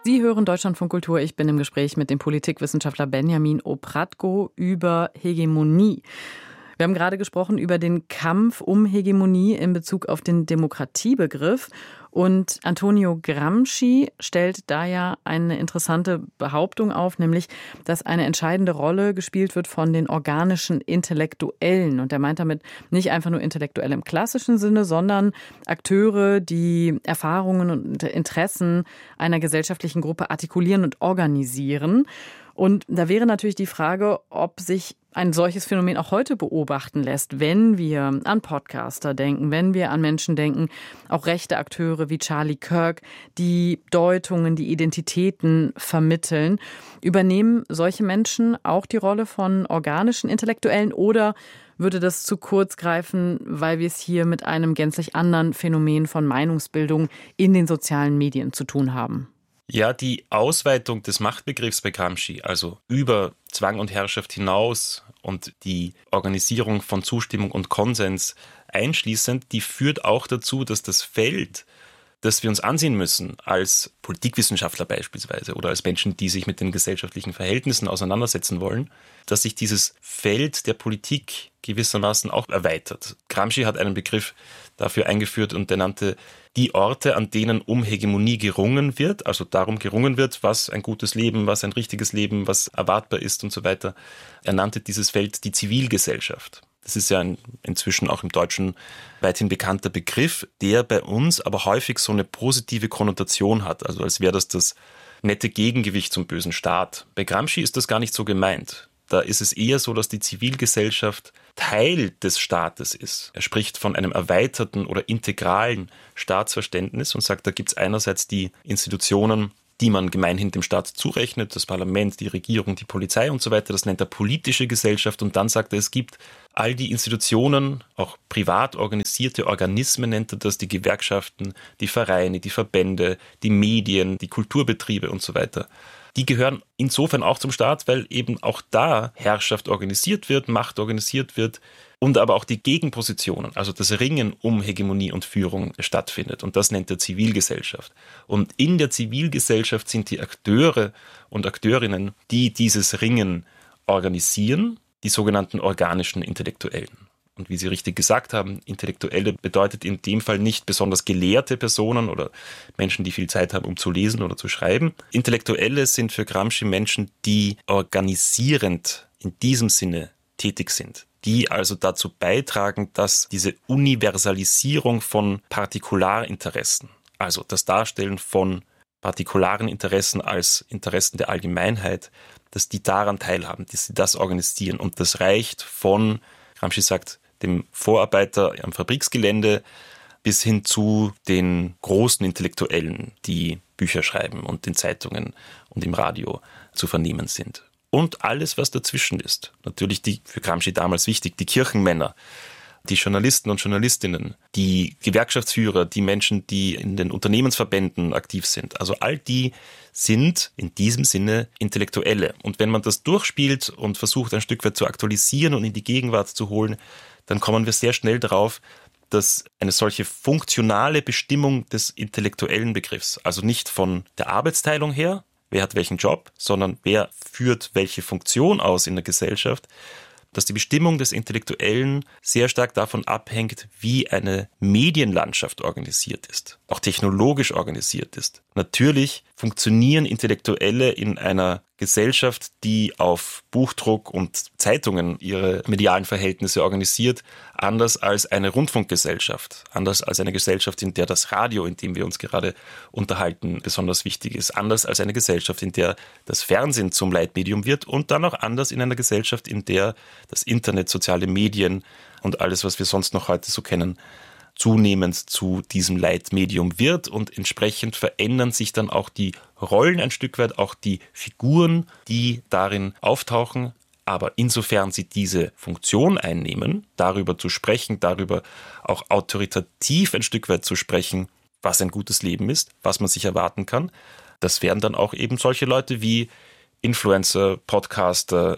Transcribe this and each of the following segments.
Sie hören Deutschlandfunk Kultur. Ich bin im Gespräch mit dem Politikwissenschaftler Benjamin Opratko über Hegemonie. Wir haben gerade gesprochen über den Kampf um Hegemonie in Bezug auf den Demokratiebegriff. Und Antonio Gramsci stellt da ja eine interessante Behauptung auf, nämlich, dass eine entscheidende Rolle gespielt wird von den organischen Intellektuellen. Und er meint damit nicht einfach nur Intellektuelle im klassischen Sinne, sondern Akteure, die Erfahrungen und Interessen einer gesellschaftlichen Gruppe artikulieren und organisieren. Und da wäre natürlich die Frage, ob sich ein solches Phänomen auch heute beobachten lässt, wenn wir an Podcaster denken, wenn wir an Menschen denken, auch rechte Akteure wie Charlie Kirk, die Deutungen, die Identitäten vermitteln. Übernehmen solche Menschen auch die Rolle von organischen Intellektuellen oder würde das zu kurz greifen, weil wir es hier mit einem gänzlich anderen Phänomen von Meinungsbildung in den sozialen Medien zu tun haben? Ja, die Ausweitung des Machtbegriffs bei Gramsci, also über Zwang und Herrschaft hinaus und die Organisierung von Zustimmung und Konsens einschließend, die führt auch dazu, dass das Feld, das wir uns ansehen müssen, als Politikwissenschaftler beispielsweise oder als Menschen, die sich mit den gesellschaftlichen Verhältnissen auseinandersetzen wollen, dass sich dieses Feld der Politik gewissermaßen auch erweitert. Gramsci hat einen Begriff dafür eingeführt und der nannte die Orte, an denen um Hegemonie gerungen wird, also darum gerungen wird, was ein gutes Leben, was ein richtiges Leben, was erwartbar ist und so weiter. Er nannte dieses Feld die Zivilgesellschaft. Das ist ja inzwischen auch im Deutschen weithin bekannter Begriff, der bei uns aber häufig so eine positive Konnotation hat, also als wäre das nette Gegengewicht zum bösen Staat. Bei Gramsci ist das gar nicht so gemeint. Da ist es eher so, dass die Zivilgesellschaft Teil des Staates ist. Er spricht von einem erweiterten oder integralen Staatsverständnis und sagt, da gibt es einerseits die Institutionen, die man gemeinhin dem Staat zurechnet, das Parlament, die Regierung, die Polizei und so weiter, das nennt er politische Gesellschaft und dann sagt er, es gibt all die Institutionen, auch privat organisierte Organismen nennt er das, die Gewerkschaften, die Vereine, die Verbände, die Medien, die Kulturbetriebe und so weiter. Die gehören insofern auch zum Staat, weil eben auch da Herrschaft organisiert wird, Macht organisiert wird und aber auch die Gegenpositionen, also das Ringen um Hegemonie und Führung stattfindet. Und das nennt er Zivilgesellschaft. Und in der Zivilgesellschaft sind die Akteure und Akteurinnen, die dieses Ringen organisieren, die sogenannten organischen Intellektuellen. Und wie Sie richtig gesagt haben, Intellektuelle bedeutet in dem Fall nicht besonders gelehrte Personen oder Menschen, die viel Zeit haben, um zu lesen oder zu schreiben. Intellektuelle sind für Gramsci Menschen, die organisierend in diesem Sinne tätig sind, die also dazu beitragen, dass diese Universalisierung von Partikularinteressen, also das Darstellen von partikularen Interessen als Interessen der Allgemeinheit, dass die daran teilhaben, dass sie das organisieren. Und das reicht von, Gramsci sagt, dem Vorarbeiter am Fabriksgelände bis hin zu den großen Intellektuellen, die Bücher schreiben und in Zeitungen und im Radio zu vernehmen sind. Und alles, was dazwischen ist. Natürlich die, für Gramsci damals wichtig, die Kirchenmänner, die Journalisten und Journalistinnen, die Gewerkschaftsführer, die Menschen, die in den Unternehmensverbänden aktiv sind. Also all die sind in diesem Sinne Intellektuelle. Und wenn man das durchspielt und versucht, ein Stück weit zu aktualisieren und in die Gegenwart zu holen, dann kommen wir sehr schnell darauf, dass eine solche funktionale Bestimmung des intellektuellen Begriffs, also nicht von der Arbeitsteilung her, wer hat welchen Job, sondern wer führt welche Funktion aus in der Gesellschaft, dass die Bestimmung des Intellektuellen sehr stark davon abhängt, wie eine Medienlandschaft organisiert ist, auch technologisch organisiert ist. Natürlich funktionieren Intellektuelle in einer Gesellschaft, die auf Buchdruck und Zeitungen ihre medialen Verhältnisse organisiert, anders als eine Rundfunkgesellschaft, anders als eine Gesellschaft, in der das Radio, in dem wir uns gerade unterhalten, besonders wichtig ist, anders als eine Gesellschaft, in der das Fernsehen zum Leitmedium wird und dann auch anders in einer Gesellschaft, in der das Internet, soziale Medien und alles, was wir sonst noch heute so kennen, zunehmend zu diesem Leitmedium wird und entsprechend verändern sich dann auch die Rollen ein Stück weit, auch die Figuren, die darin auftauchen. Aber insofern sie diese Funktion einnehmen, darüber zu sprechen, darüber auch autoritativ ein Stück weit zu sprechen, was ein gutes Leben ist, was man sich erwarten kann, das wären dann auch eben solche Leute wie Influencer, Podcaster,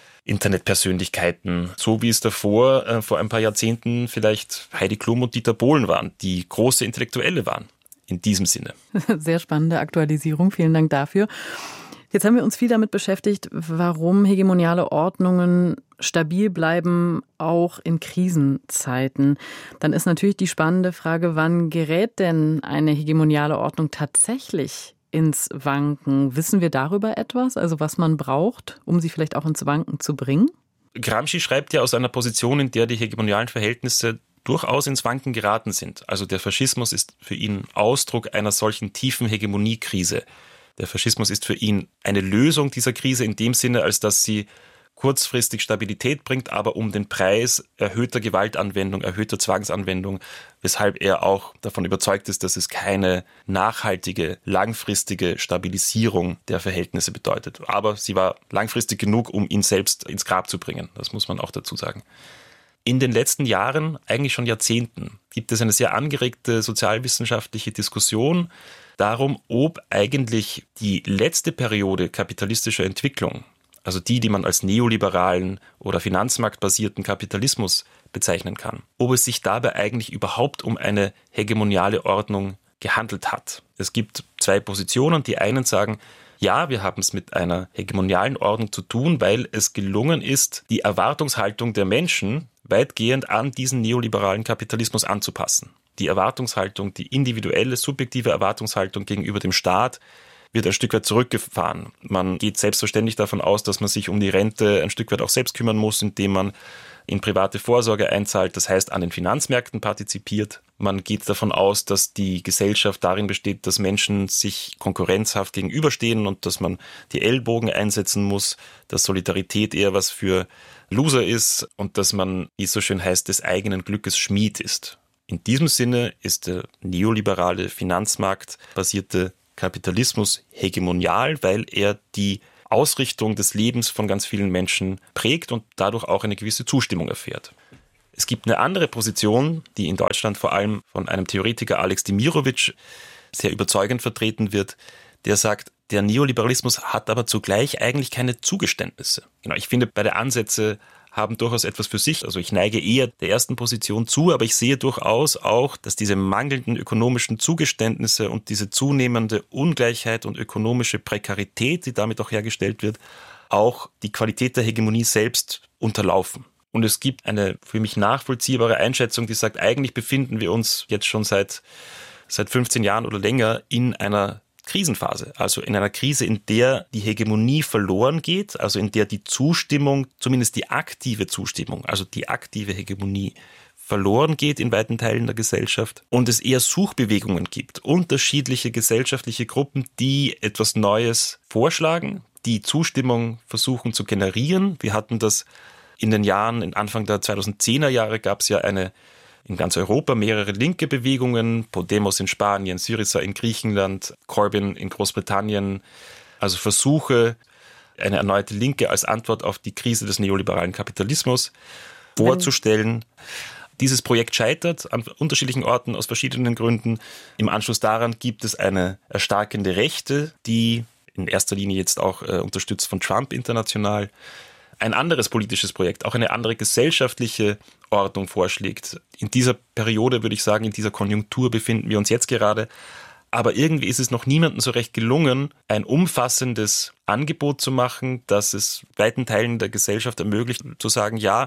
Internetpersönlichkeiten, so wie es davor vor ein paar Jahrzehnten vielleicht Heidi Klum und Dieter Bohlen waren, die große Intellektuelle waren. in diesem Sinne. Sehr spannende Aktualisierung, vielen Dank dafür. Jetzt haben wir uns viel damit beschäftigt, warum hegemoniale Ordnungen stabil bleiben, auch in Krisenzeiten. Dann ist natürlich die spannende Frage, wann gerät denn eine hegemoniale Ordnung tatsächlich ins Wanken? Wissen wir darüber etwas, also was man braucht, um sie vielleicht auch ins Wanken zu bringen? Gramsci schreibt ja aus einer Position, in der die hegemonialen Verhältnisse durchaus ins Wanken geraten sind. Also der Faschismus ist für ihn Ausdruck einer solchen tiefen Hegemoniekrise. Der Faschismus ist für ihn eine Lösung dieser Krise in dem Sinne, als dass sie kurzfristig Stabilität bringt, aber um den Preis erhöhter Gewaltanwendung, erhöhter Zwangsanwendung, weshalb er auch davon überzeugt ist, dass es keine nachhaltige, langfristige Stabilisierung der Verhältnisse bedeutet. Aber sie war langfristig genug, um ihn selbst ins Grab zu bringen. Das muss man auch dazu sagen. In den letzten Jahren, eigentlich schon Jahrzehnten, gibt es eine sehr angeregte sozialwissenschaftliche Diskussion darum, ob eigentlich die letzte Periode kapitalistischer Entwicklung, also die man als neoliberalen oder finanzmarktbasierten Kapitalismus bezeichnen kann, ob es sich dabei eigentlich überhaupt um eine hegemoniale Ordnung gehandelt hat. Es gibt zwei Positionen. Die einen sagen, ja, wir haben es mit einer hegemonialen Ordnung zu tun, weil es gelungen ist, die Erwartungshaltung der Menschen weitgehend an diesen neoliberalen Kapitalismus anzupassen. Die Erwartungshaltung, die individuelle, subjektive Erwartungshaltung gegenüber dem Staat wird ein Stück weit zurückgefahren. Man geht selbstverständlich davon aus, dass man sich um die Rente ein Stück weit auch selbst kümmern muss, indem man in private Vorsorge einzahlt, das heißt an den Finanzmärkten partizipiert. Man geht davon aus, dass die Gesellschaft darin besteht, dass Menschen sich konkurrenzhaft gegenüberstehen und dass man die Ellbogen einsetzen muss, dass Solidarität eher was für Loser ist und dass man, wie es so schön heißt, des eigenen Glückes Schmied ist. In diesem Sinne ist der neoliberale, finanzmarktbasierte Kapitalismus hegemonial, weil er die Ausrichtung des Lebens von ganz vielen Menschen prägt und dadurch auch eine gewisse Zustimmung erfährt. Es gibt eine andere Position, die in Deutschland vor allem von einem Theoretiker Alex Demirovic sehr überzeugend vertreten wird, der sagt, der Neoliberalismus hat aber zugleich eigentlich keine Zugeständnisse. Genau, ich finde, beide Ansätze haben durchaus etwas für sich. Also ich neige eher der ersten Position zu, aber ich sehe durchaus auch, dass diese mangelnden ökonomischen Zugeständnisse und diese zunehmende Ungleichheit und ökonomische Prekarität, die damit auch hergestellt wird, auch die Qualität der Hegemonie selbst unterlaufen. Und es gibt eine für mich nachvollziehbare Einschätzung, die sagt, eigentlich befinden wir uns jetzt schon seit 15 Jahren oder länger in einer Krisenphase, also in einer Krise, in der die Hegemonie verloren geht, also in der die Zustimmung, zumindest die aktive Zustimmung, also die aktive Hegemonie verloren geht in weiten Teilen der Gesellschaft und es eher Suchbewegungen gibt, unterschiedliche gesellschaftliche Gruppen, die etwas Neues vorschlagen, die Zustimmung versuchen zu generieren. Wir hatten das in den Jahren, Anfang der 2010er Jahre gab es ja in ganz Europa mehrere linke Bewegungen, Podemos in Spanien, Syriza in Griechenland, Corbyn in Großbritannien, also Versuche, eine erneute Linke als Antwort auf die Krise des neoliberalen Kapitalismus vorzustellen. Dieses Projekt scheitert an unterschiedlichen Orten aus verschiedenen Gründen. Im Anschluss daran gibt es eine erstarkende Rechte, die in erster Linie jetzt auch unterstützt von Trump international, ein anderes politisches Projekt, auch eine andere gesellschaftliche Ordnung vorschlägt. In dieser Periode, würde ich sagen, in dieser Konjunktur befinden wir uns jetzt gerade. Aber irgendwie ist es noch niemandem so recht gelungen, ein umfassendes Angebot zu machen, das es weiten Teilen der Gesellschaft ermöglicht, zu sagen, ja,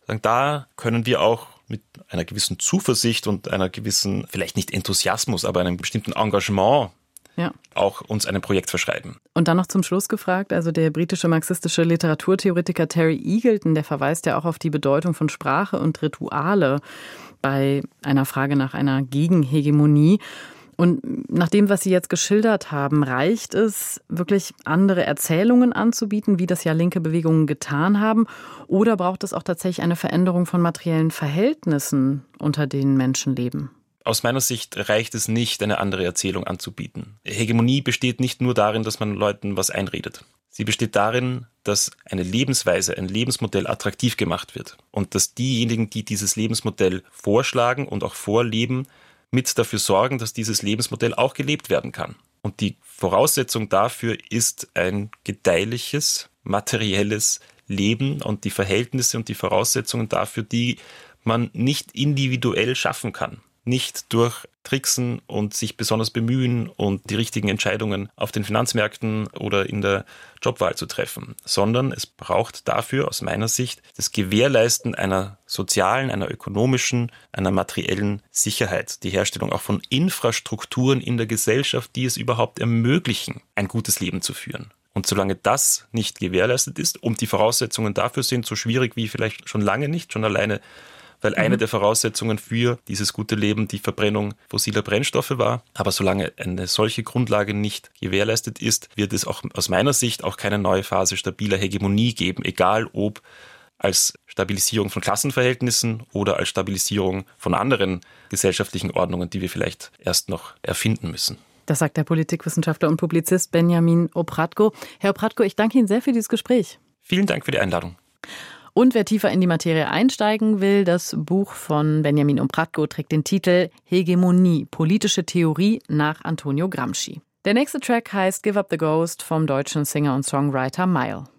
da können wir auch mit einer gewissen Zuversicht und einer gewissen, vielleicht nicht Enthusiasmus, aber einem bestimmten Engagement auch uns einem Projekt verschreiben. Und dann noch zum Schluss gefragt, also der britische marxistische Literaturtheoretiker Terry Eagleton, der verweist ja auch auf die Bedeutung von Sprache und Rituale bei einer Frage nach einer Gegenhegemonie. Und nach dem, was Sie jetzt geschildert haben, reicht es, wirklich andere Erzählungen anzubieten, wie das ja linke Bewegungen getan haben? Oder braucht es auch tatsächlich eine Veränderung von materiellen Verhältnissen, unter denen Menschen leben? Aus meiner Sicht reicht es nicht, eine andere Erzählung anzubieten. Hegemonie besteht nicht nur darin, dass man Leuten was einredet. Sie besteht darin, dass eine Lebensweise, ein Lebensmodell attraktiv gemacht wird und dass diejenigen, die dieses Lebensmodell vorschlagen und auch vorleben, mit dafür sorgen, dass dieses Lebensmodell auch gelebt werden kann. Und die Voraussetzung dafür ist ein gedeihliches, materielles Leben und die Verhältnisse und die Voraussetzungen dafür, die man nicht individuell schaffen kann. nicht durch Tricksen und sich besonders bemühen und die richtigen Entscheidungen auf den Finanzmärkten oder in der Jobwahl zu treffen, sondern es braucht dafür aus meiner Sicht das Gewährleisten einer sozialen, einer ökonomischen, einer materiellen Sicherheit, die Herstellung auch von Infrastrukturen in der Gesellschaft, die es überhaupt ermöglichen, ein gutes Leben zu führen. Und solange das nicht gewährleistet ist und die Voraussetzungen dafür sind so schwierig wie vielleicht schon lange nicht, schon alleine weil eine der Voraussetzungen für dieses gute Leben die Verbrennung fossiler Brennstoffe war. Aber solange eine solche Grundlage nicht gewährleistet ist, wird es auch aus meiner Sicht auch keine neue Phase stabiler Hegemonie geben, egal ob als Stabilisierung von Klassenverhältnissen oder als Stabilisierung von anderen gesellschaftlichen Ordnungen, die wir vielleicht erst noch erfinden müssen. Das sagt der Politikwissenschaftler und Publizist Benjamin Opratko. Herr Opratko, ich danke Ihnen sehr für dieses Gespräch. Vielen Dank für die Einladung. Und wer tiefer in die Materie einsteigen will, das Buch von Benjamin Opratko trägt den Titel Hegemonie, politische Theorie nach Antonio Gramsci. Der nächste Track heißt Give Up the Ghost vom deutschen Singer und Songwriter Mile.